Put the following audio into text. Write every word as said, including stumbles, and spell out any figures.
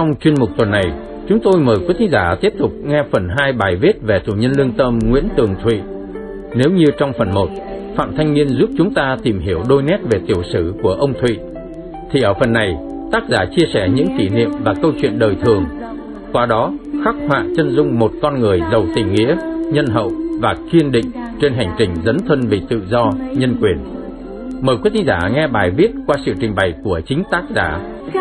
Trong chuyên mục tuần này, chúng tôi mời quý thính giả tiếp tục nghe phần hai bài viết về tù nhân lương tâm Nguyễn Tường Thụy. Nếu như trong phần một, Phạm Thanh Niên giúp chúng ta tìm hiểu đôi nét về tiểu sử của ông Thụy, thì ở phần này, tác giả chia sẻ những kỷ niệm và câu chuyện đời thường, qua đó khắc họa chân dung một con người giàu tình nghĩa, nhân hậu và kiên định trên hành trình dấn thân vì tự do, nhân quyền. Mời quý thính giả nghe bài viết qua sự trình bày của chính tác giả.